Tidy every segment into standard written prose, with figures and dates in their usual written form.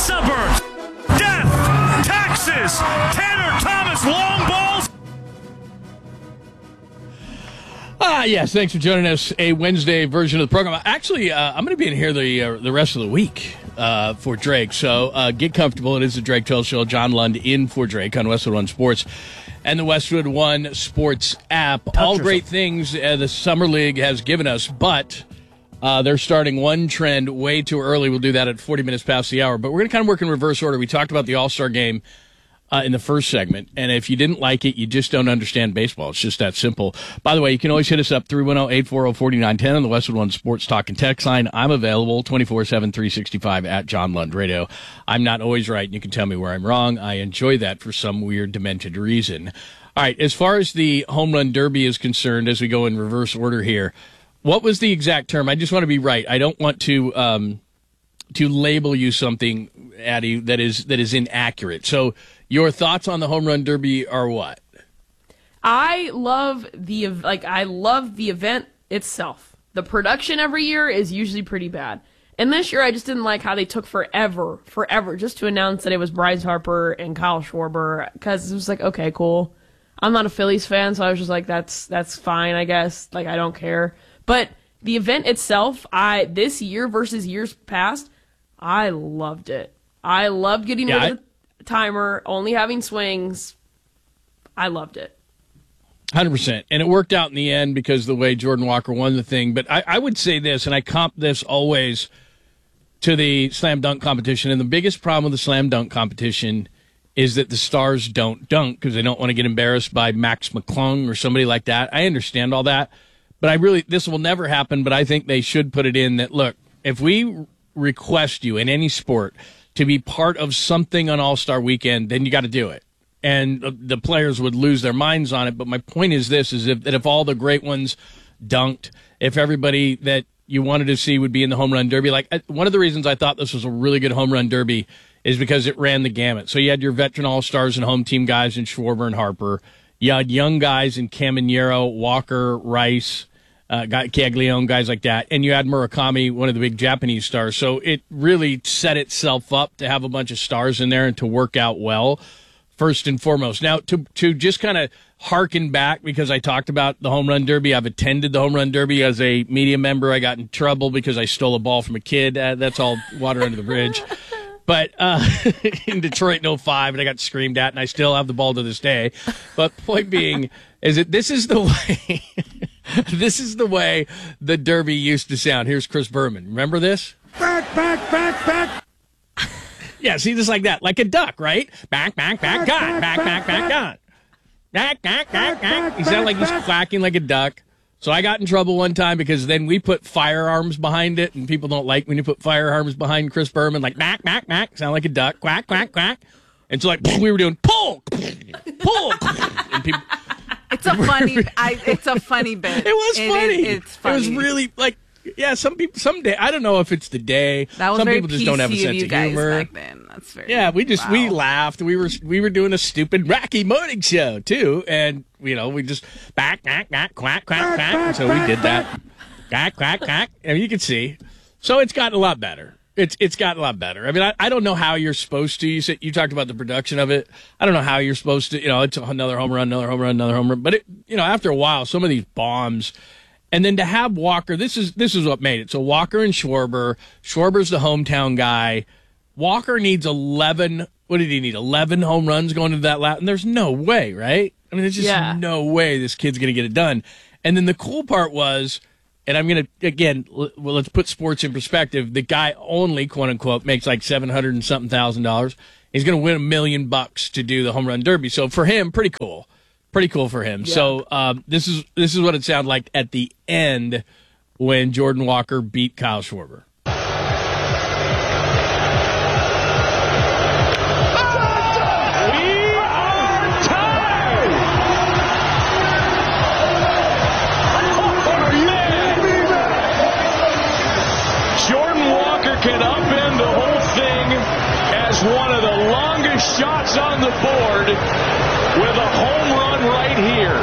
suburbs, death, taxes, Tanner Thomas long balls. Yes, thanks for joining us. A Wednesday version of the program. Actually, I'm going to be in here the rest of the week for Drake. So get comfortable. It is the Drake Toll Show. John Lund in for Drake on Westwood One Sports and the Westwood One Sports app. All great things the Summer League has given us, but they're starting one trend way too early. We'll do that at 40 minutes past the hour. But we're going to kind of work in reverse order. We talked about the All-Star game in the first segment, and if you didn't like it, you just don't understand baseball. It's just that simple. By the way, you can always hit us up 310-840-4910 on the Westwood One Sports Talk and Text line. I'm available 24/7, 365 at John Lund Radio. I'm not always right, and you can tell me where I'm wrong. I enjoy that for some weird, demented reason. All right, as far as the home run derby is concerned, as we go in reverse order here, what was the exact term? I just want to be right. I don't want to label you something, Addie, that is inaccurate. So your thoughts on the home run derby are what? I love the event itself. The production every year is usually pretty bad. And this year I just didn't like how they took forever just to announce that it was Bryce Harper and Kyle Schwarber, because it was like, okay, cool. I'm not a Phillies fan, so I was just like, that's fine, I guess. Like, I don't care. But the event itself, this year versus years past, I loved it. I loved getting rid of the timer, only having swings. I loved it. 100%. And it worked out in the end because of the way Jordan Walker won the thing. But I would say this, and I comp this always to the slam dunk competition. And the biggest problem with the slam dunk competition is that the stars don't dunk because they don't want to get embarrassed by Max McClung or somebody like that. I understand all that. But this will never happen, but I think they should put it in that, look, if we request you in any sport to be part of something on All-Star Weekend, then you got to do it. And the players would lose their minds on it. But my point is this, is if all the great ones dunked, if everybody that you wanted to see would be in the home run derby, like one of the reasons I thought this was a really good home run derby is because it ran the gamut. So you had your veteran All-Stars and home team guys in Schwarber and Harper. You had young guys in Caminero, Walker, Rice, Caglione, guys like that. And you had Murakami, one of the big Japanese stars. So it really set itself up to have a bunch of stars in there and to work out well, first and foremost. Now, to just kind of harken back, because I talked about the home run derby, I've attended the home run derby as a media member. I got in trouble because I stole a ball from a kid. That's all water under the bridge. But in Detroit in 05, and I got screamed at, and I still have the ball to this day. But point being is that this is the way this is the way the derby used to sound. Here's Chris Berman. Remember this? Back, back, back, back. Yeah, see, just like that. Like a duck, right? Back, back, back, gone. Back, back, back, gone. Back, back, back, back. He sounded like he's quacking like a duck. So I got in trouble one time because then we put firearms behind it, and people don't like when you put firearms behind Chris Berman, like back, back, back, sound like a duck, quack, quack, quack. And so like we were doing pull, pull, and people. It's a funny bit. It was funny. It's funny. It was really like, yeah. Some people, someday, I don't know if it's the day. That was some very people just PC don't have a of sense you of guys humor. back then. That's very. Yeah, we laughed. We were doing a stupid Rocky morning show too, and we just back, quack, quack, quack. So we did that, quack, quack, quack. And you can see. So it's gotten a lot better. It's gotten a lot better. I mean, I don't know how you're supposed to. You talked about the production of it. I don't know how you're supposed to. It's another home run, another home run, another home run. But after a while, some of these bombs, and then to have Walker, this is what made it. So Walker and Schwarber. Schwarber's the hometown guy. Walker needs 11. What did he need? 11 home runs going into that lap, and there's no way, right? I mean, there's just no way this kid's going to get it done. And then the cool part was. And I'm going to, again, let's put sports in perspective. The guy only, quote unquote, makes like $700 and something thousand. He's going to win $1 million to do the home run derby. So for him, pretty cool. Pretty cool for him. Yeah. So this is what it sounded like at the end when Jordan Walker beat Kyle Schwarber. Can upend the whole thing as one of the longest shots on the board with a home run right here.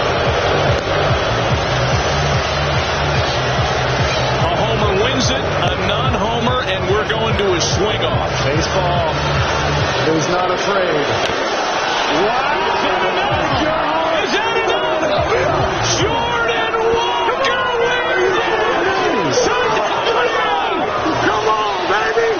A homer wins it. swing off. Baseball is not afraid. Wow. Is that enough? Is that enough? Jordan Walker wins it! Come on, baby!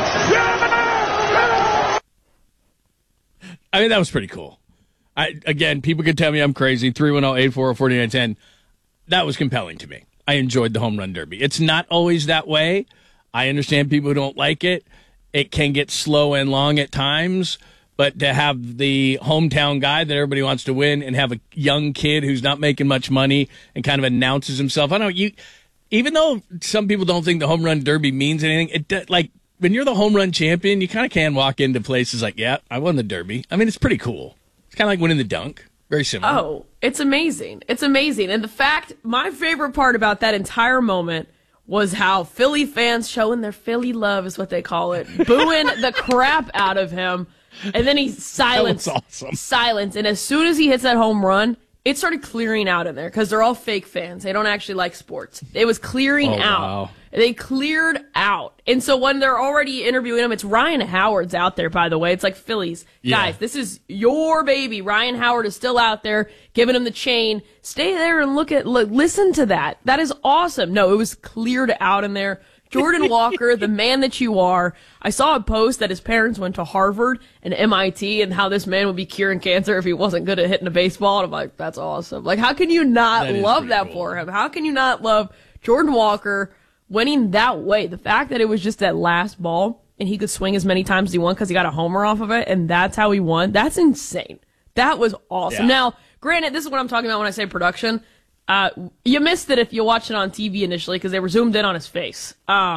I mean, that was pretty cool. Again, people could tell me I'm crazy. 310-840-4910. That was compelling to me. I enjoyed the home run derby. It's not always that way. I understand people who don't like it. It can get slow and long at times. But to have the hometown guy that everybody wants to win and have a young kid who's not making much money and kind of announces himself. I don't know. Even though some people don't think the home run derby means anything, when you're the home run champion, you kind of can walk into places like, yeah, I won the derby. I mean, it's pretty cool. It's kind of like winning the dunk. Very similar. Oh, it's amazing. It's amazing. And the fact, my favorite part about that entire moment was how Philly fans showing their Philly love is what they call it, booing the crap out of him. And then he silenced. That was awesome. Silence. And as soon as he hits that home run, it started clearing out in there because they're all fake fans. They don't actually like sports. It was clearing out. Wow. They cleared out. And so when they're already interviewing him, it's Ryan Howard's out there, by the way. It's like Phillies. Yeah. Guys, this is your baby. Ryan Howard is still out there giving him the chain. Stay there and listen to that. That is awesome. No, it was cleared out in there. Jordan Walker, the man that you are. I saw a post that his parents went to Harvard and MIT and how this man would be curing cancer if he wasn't good at hitting a baseball. And I'm like, that's awesome. Like, how can you not love that cool for him? How can you not love Jordan Walker winning that way? The fact that it was just that last ball and he could swing as many times as he wanted because he got a homer off of it and that's how he won. That's insane. That was awesome. Yeah. Now, granted, this is what I'm talking about when I say production. You missed it if you watched it on TV initially because they were zoomed in on his face.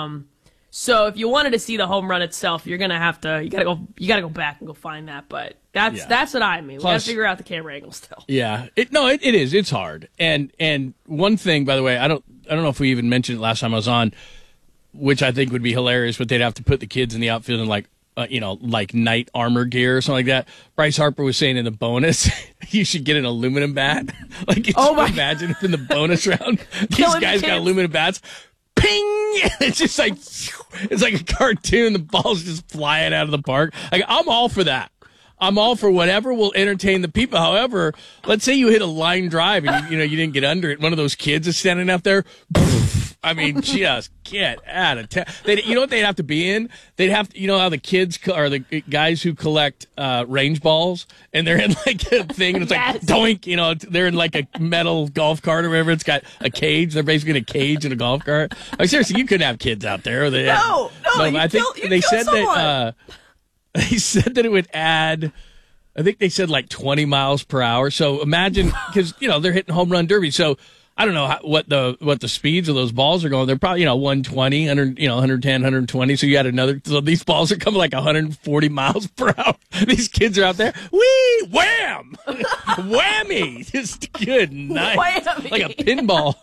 So if you wanted to see the home run itself, you gotta go back and go find that. But that's what I mean. We gotta figure out the camera angle still. Yeah, it is. It's hard. And one thing, by the way, I don't know if we even mentioned it last time I was on, which I think would be hilarious, but they'd have to put the kids in the outfield in like knight armor gear or something like that. Bryce Harper was saying in the bonus, you should get an aluminum bat. Like, could you imagine if in the bonus round, these guys got aluminum bats? Ping! It's just like, it's like a cartoon. The ball's just flying out of the park. Like, I'm all for that. I'm all for whatever will entertain the people. However, let's say you hit a line drive and you didn't get under it. One of those kids is standing out there. I mean, just get out of town. You know what they'd have to be in? They'd have to, how the kids are the guys who collect range balls, and they're in like a thing, and it's like doink. They're in like a metal golf cart or whatever. It's got a cage. They're basically in a cage in a golf cart. Like, seriously, you couldn't have kids out there. No. I think they said that. They said that it would add, I think they said like 20 miles per hour. So imagine, because, they're hitting home run derby. So I don't know what the speeds of those balls are going. They're probably, 120, 110, 120. So you got so these balls are coming like 140 miles per hour. These kids are out there. Whee! Wham! Whammy! Just good night. Whammy. Like a pinball.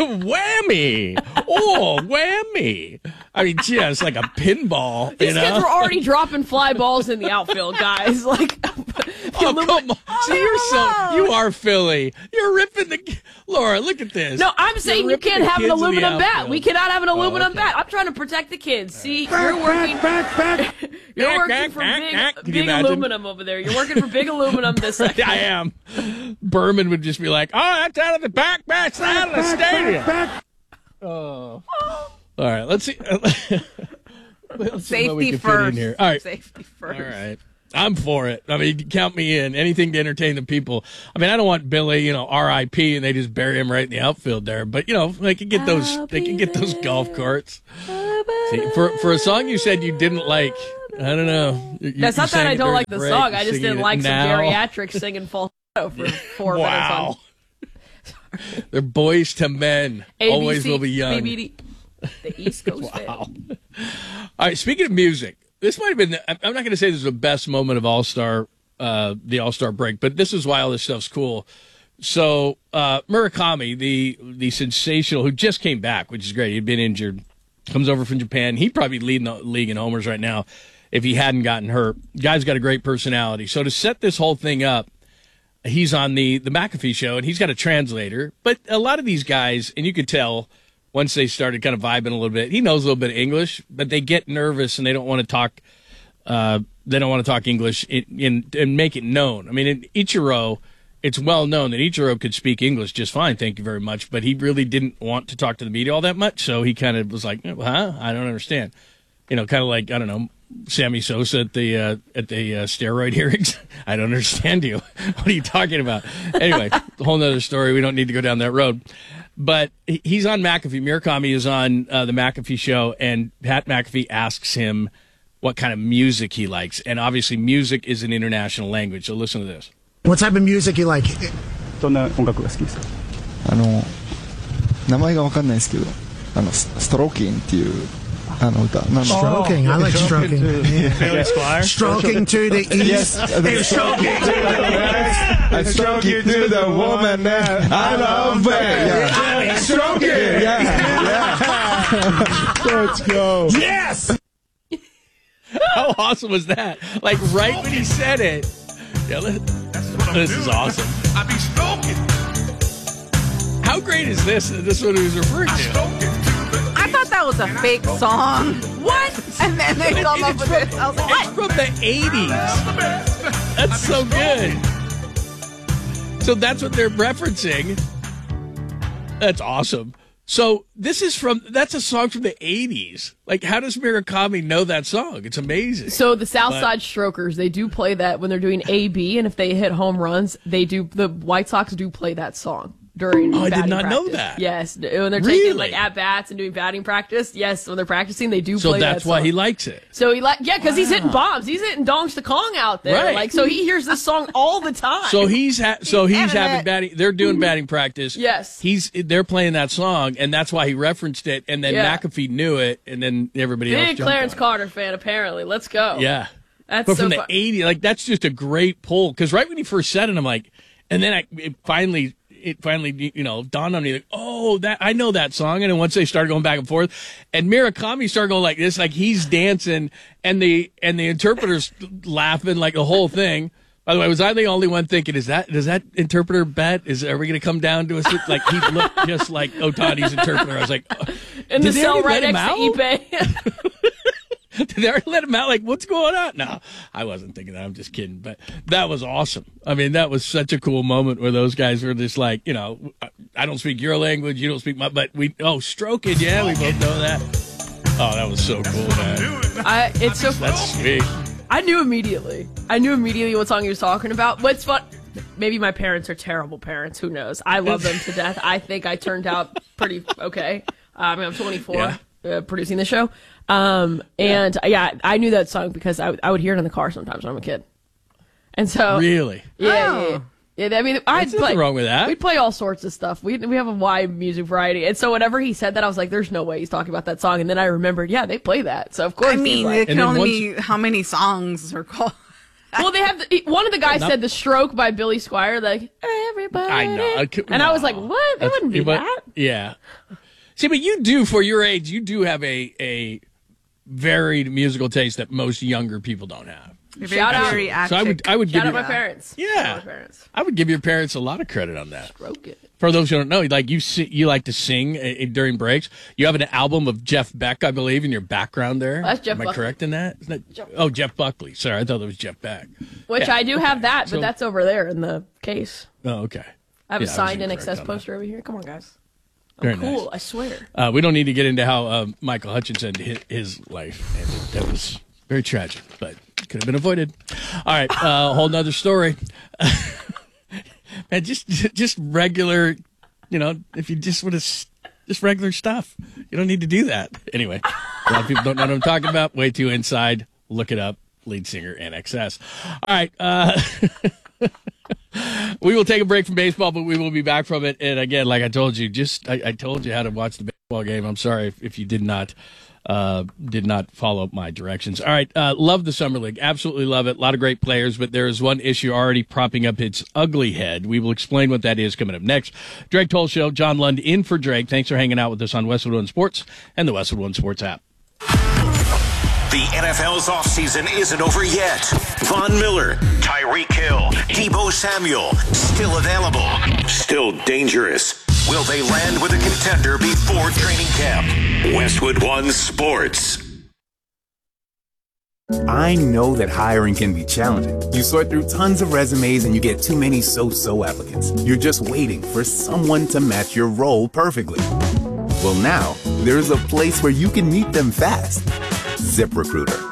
Whammy! Oh, whammy! I mean, just like a pinball. These kids were already dropping fly balls in the outfield, guys. Like, come on. See, you are Philly. You're ripping Laura, look at this. No, I'm saying you can't have an aluminum bat. We cannot have an aluminum bat. I'm trying to protect the kids. See, you're working. You're working for big aluminum over there. You're working for big aluminum this second. I am. Berman would just be like, "Oh, that's out of the back. That's out of the stadium." Oh. All right, let's see. Safety first. Here. All right. Safety first. All right. I'm for it. I mean, count me in. Anything to entertain the people. I mean, I don't want Billy, R.I.P. and they just bury him right in the outfield there. But they can get those. They can get those golf carts. See, for a song you said you didn't like, I don't know. That's not that I don't like the song. I just didn't like some geriatrics singing falsetto for 4 minutes. Wow. They're boys to men. ABC, always will be young. BBD. The East Coast. Wow. All right. Speaking of music. This might have been, I'm not going to say this is the best moment of the All-Star break, but this is why all this stuff's cool. So, Murakami, the sensational, who just came back, which is great. He'd been injured, comes over from Japan. He'd probably be leading the league in homers right now if he hadn't gotten hurt. Guy's got a great personality. So to set this whole thing up, he's on the McAfee show, and he's got a translator. But a lot of these guys, and you could tell, once they started kind of vibing a little bit, he knows a little bit of English, but they get nervous and they don't want to talk. They don't want to talk English and make it known. I mean, in Ichiro, it's well known that Ichiro could speak English just fine, thank you very much, but he really didn't want to talk to the media all that much, so he kind of was like, huh? I don't understand. Kind of like, I don't know, Sammy Sosa at the steroid hearings. I don't understand you. What are you talking about? Anyway, a whole nother story. We don't need to go down that road. But he's on McAfee. Murakami is on the McAfee show, and Pat McAfee asks him what kind of music he likes. And obviously music is an international language, so listen to this. What type of music you like? どんな音楽が好きですか？名前がわかんないですけど、ストローキンっていう歌。Stroking, I like stroking. Stroking to the east. Stroking to the west. I stroke you to the woman that I love. Yeah. Stroking. Yeah. Let's go. Yes. How awesome was that? Like right when he said it. Yeah, this is awesome. I be stroking. How great is this? This is what he was referring to. I thought that was a fake song. What? And then they come up with it. I was like, It's from the 80s. That's so good. So that's what they're referencing. That's awesome. So that's a song from the 80s. Like, how does Murakami know that song? It's amazing. So the Southside Strokers, they do play that when they're doing AB, and if they hit home runs, the White Sox do play that song during I did batting not practice. know that. Yes, when they're Really? taking at-bats and doing batting practice, yes, when they're practicing, they do So play that that's song. why he likes it. So because he's hitting bombs. He's hitting dongs to Kong out there. Right. Like, so he hears this song all the time. So he's having batting. They're doing batting practice. Yes. They're playing that song, and that's why he referenced it. And then McAfee knew it, and then everybody else Big jumped Clarence on it. Carter fan, apparently. Let's go. Yeah. That's But so from the fun. 80s, like that's just a great pull. Because right when he first said it, I'm like, and then it finally dawned on me, like, oh, that I know that song. And then once they started going back and forth, and Murakami started going like this, like he's dancing, and the interpreter's laughing, like the whole thing. By the way, was I the only one thinking, does that interpreter bet? Are we going to come down to us? Like he looked just like Otani's interpreter. I was like, In the did they cell already right let next him to out? eBay. Did they already let him out? Like, what's going on? No, I wasn't thinking that. I'm just kidding. But that was awesome. I mean, that was such a cool moment where those guys were just like, I don't speak your language, you don't speak my, but stroke it. Yeah, we both know that. Oh, that was so cool, man. It's so fun. That's sweet. I knew immediately what song he was talking about. What's fun? Maybe my parents are terrible parents. Who knows? I love them to death. I think I turned out pretty okay. I mean, I'm 24, producing the show. I knew that song because I would hear it in the car sometimes when I'm a kid. And so Really? Yeah. I mean, There's nothing wrong with that. We'd play all sorts of stuff. We have a wide music variety. And so whenever he said that, I was like, there's no way he's talking about that song. And then I remembered, they play that. So of course I mean, he's like, it can only be how many songs are called. well, they have one of the guys said "The Stroke" by Billy Squier, like everybody. I know. And I was like, what? They wouldn't do that. Yeah. See, but you do, for your age, you do have a varied musical taste that most younger people don't have. Shout out. Very So active. I would give Shout out you, my parents. Yeah. Shout out my parents. I would give your parents a lot of credit on that. Stroke it. For those who don't know, like you like to sing during breaks. You have an album of Jeff Beck, I believe, in your background there. That's Jeff Am I Buckley. correct in that? Isn't that Jeff Buckley. Sorry, I thought it was Jeff Beck. Which Yeah. I do have that, but So- that's over there in the case. Oh, okay. I have a Yeah, I was signed incorrect NXS on poster over here. Come on, guys. Very I'm cool. nice. I swear. We don't need to get into how Michael Hutchinson hit his life. And that was very tragic, but could have been avoided. All right, whole nother story. Man, just regular, if you just want to, just regular stuff. You don't need to do that. Anyway, a lot of people don't know what I'm talking about. Way too inside. Look it up. Lead singer NXS. All right. We will take a break from baseball, but we will be back from it. And again, like I told you, I told you how to watch the baseball game. I'm sorry if you did not follow my directions. All right. Love the Summer League. Absolutely love it. A lot of great players, but there is one issue already propping up its ugly head. We will explain what that is coming up next. Drake Toll Show, John Lund in for Drake. Thanks for hanging out with us on Westwood One Sports and the Westwood One Sports app. The NFL's offseason isn't over yet. Von Miller, Tyreek Hill, Deebo Samuel, still available, still dangerous. Will they land with a contender before training camp? Westwood One Sports. I know that hiring can be challenging. You sort through tons of resumes and you get too many so-so applicants. You're just waiting for someone to match your role perfectly. Well, now, there's a place where you can meet them fast. ZipRecruiter.